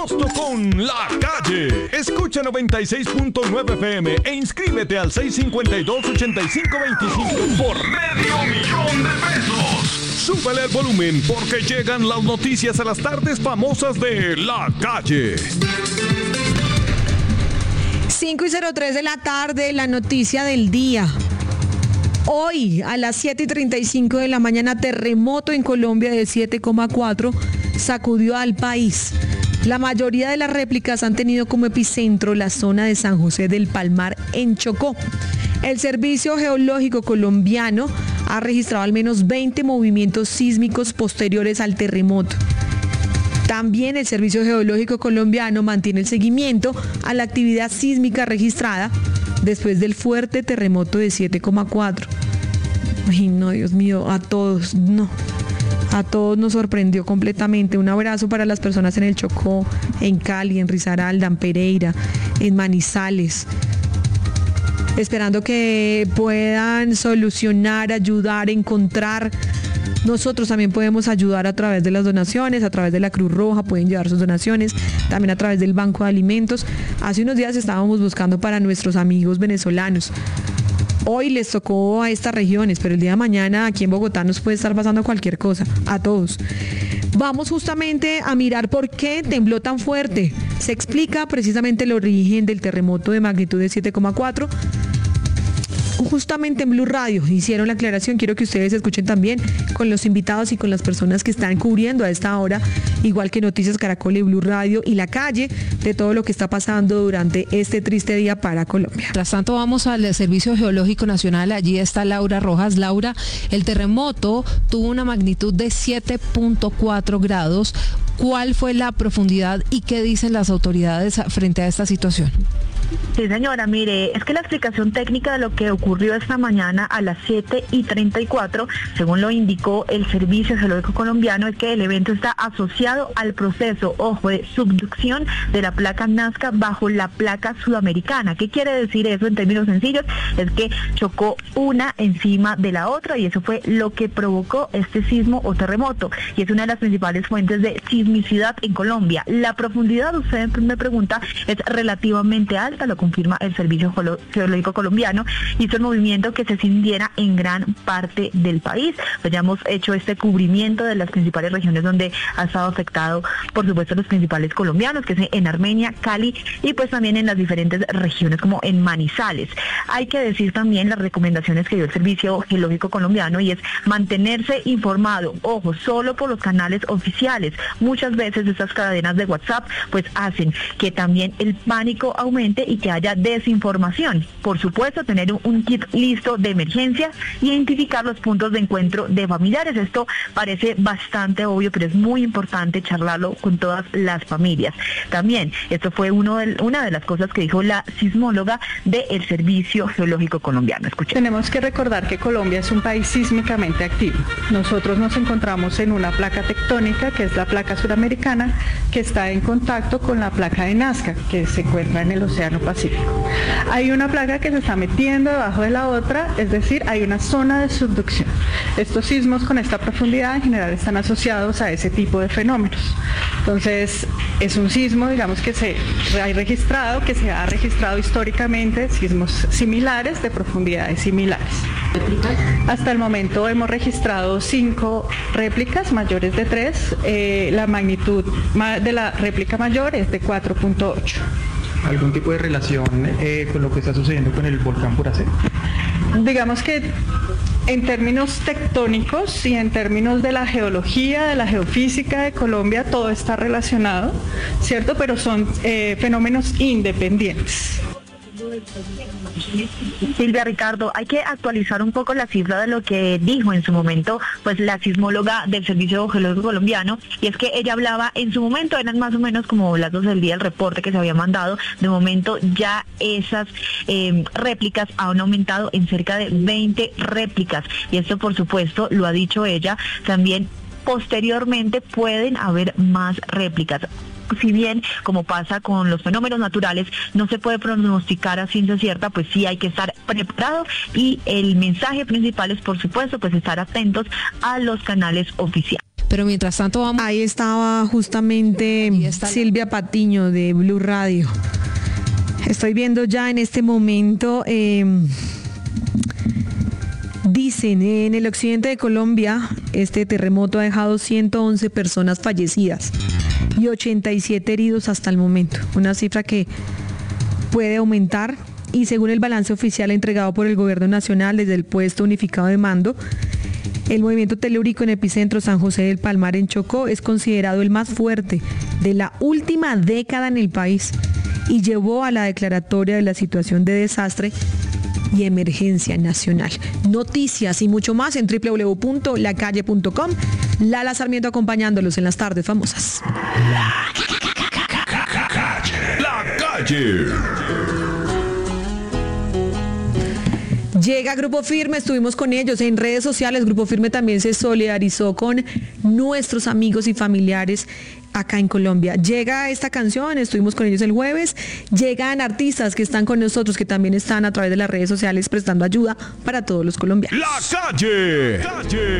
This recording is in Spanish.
Con La Calle. Escucha 96.9 FM e inscríbete al 652-8525 por $500,000. Súbele el volumen porque llegan las noticias a las tardes famosas de La Calle. 5:03 de la tarde, la noticia del día. Hoy a las 7:35 de la mañana, terremoto en Colombia de 7,4 sacudió al país. La mayoría de las réplicas han tenido como epicentro la zona de San José del Palmar en Chocó. El Servicio Geológico Colombiano ha registrado al menos 20 movimientos sísmicos posteriores al terremoto. También el Servicio Geológico Colombiano mantiene el seguimiento a la actividad sísmica registrada después del fuerte terremoto de 7,4. Ay, no, Dios mío, a todos nos sorprendió completamente. Un abrazo para las personas en el Chocó, en Cali, en Risaralda, en Pereira, en Manizales. Esperando que puedan solucionar, ayudar, encontrar. Nosotros también podemos ayudar a través de las donaciones, a través de la Cruz Roja, pueden llevar sus donaciones, también a través del Banco de Alimentos. Hace unos días estábamos buscando para nuestros amigos venezolanos. Hoy les tocó a estas regiones, pero el día de mañana aquí en Bogotá nos puede estar pasando cualquier cosa, a todos. Vamos justamente a mirar por qué tembló tan fuerte. Se explica precisamente el origen del terremoto de magnitud de 7,4. Justamente en Blue Radio hicieron la aclaración. Quiero que ustedes escuchen también con los invitados y con las personas que están cubriendo a esta hora, igual que Noticias Caracol y Blue Radio y La Calle, de todo lo que está pasando durante este triste día para Colombia. Mientras tanto, vamos al Servicio Geológico Nacional. Allí está Laura Rojas. Laura, el terremoto tuvo una magnitud de 7.4 grados. ¿Cuál fue la profundidad y qué dicen las autoridades frente a esta situación? Sí, señora, mire, es que la explicación técnica de lo que ocurrió esta mañana a las 7:34, según lo indicó el Servicio Geológico Colombiano, es que el evento está asociado al proceso, ojo, de subducción de la placa Nazca bajo la placa sudamericana. ¿Qué quiere decir eso en términos sencillos? Es que chocó una encima de la otra y eso fue lo que provocó este sismo o terremoto. Y es una de las principales fuentes de sismicidad en Colombia. La profundidad, usted me pregunta, es relativamente alta, lo confirma el Servicio Geológico Colombiano, hizo el movimiento que se sintiera en gran parte del país. Pues ya hemos hecho este cubrimiento de las principales regiones donde ha estado afectado, por supuesto, los principales colombianos, que es en Armenia, Cali y pues también en las diferentes regiones como en Manizales. Hay que decir también las recomendaciones que dio el Servicio Geológico Colombiano y es mantenerse informado, ojo, solo por los canales oficiales. Muchas veces estas cadenas de WhatsApp pues hacen que también el pánico aumente y que haya desinformación. Por supuesto, tener un kit listo de emergencia y identificar los puntos de encuentro de familiares. Esto parece bastante obvio, pero es muy importante charlarlo con todas las familias. También, esto fue una de las cosas que dijo la sismóloga del Servicio Geológico Colombiano. Escuchen. Tenemos que recordar que Colombia es un país sísmicamente activo. Nosotros nos encontramos en una placa tectónica, que es la placa suramericana, que está en contacto con la placa de Nazca, que se encuentra en el Océano Pacífico. Hay una placa que se está metiendo debajo de la otra, es decir, hay una zona de subducción. Estos sismos con esta profundidad en general están asociados a ese tipo de fenómenos. Entonces, es un sismo, digamos, que se ha registrado históricamente sismos similares de profundidades similares. Hasta el momento hemos registrado 5 réplicas mayores de 3. La magnitud de la réplica mayor es de 4.8. ¿Algún tipo de relación con lo que está sucediendo con el volcán Puracé? Digamos que en términos tectónicos y en términos de la geología, de la geofísica de Colombia, todo está relacionado, ¿cierto? Pero son fenómenos independientes. Silvia, Ricardo, hay que actualizar un poco la cifra de lo que dijo en su momento pues la sismóloga del Servicio Geológico Colombiano, y es que ella hablaba, en su momento eran más o menos como las 12 del día el reporte que se había mandado. De momento ya esas réplicas han aumentado en cerca de 20 réplicas, y esto por supuesto lo ha dicho ella, también posteriormente pueden haber más réplicas. Si bien, como pasa con los fenómenos naturales, no se puede pronosticar a ciencia cierta, pues sí hay que estar preparado, y el mensaje principal es, por supuesto, pues estar atentos a los canales oficiales. Pero mientras tanto vamos... Ahí estaba justamente Silvia Patiño de Blue Radio. Estoy viendo ya en este momento, dicen, en el occidente de Colombia, este terremoto ha dejado 111 personas fallecidas y 87 heridos hasta el momento. Una cifra que puede aumentar y según el balance oficial entregado por el Gobierno Nacional desde el puesto unificado de mando, el movimiento telúrico en epicentro San José del Palmar en Chocó es considerado el más fuerte de la última década en el país y llevó a la declaratoria de la situación de desastre y emergencia nacional. Noticias y mucho más en www.lacalle.com. Lala Sarmiento acompañándolos en las tardes famosas. La Calle. Llega Grupo Firme, estuvimos con ellos en redes sociales. Grupo Firme también se solidarizó con nuestros amigos y familiares acá en Colombia. Llega esta canción, estuvimos con ellos el jueves. Llegan artistas que están con nosotros, que también están a través de las redes sociales prestando ayuda para todos los colombianos. La Calle.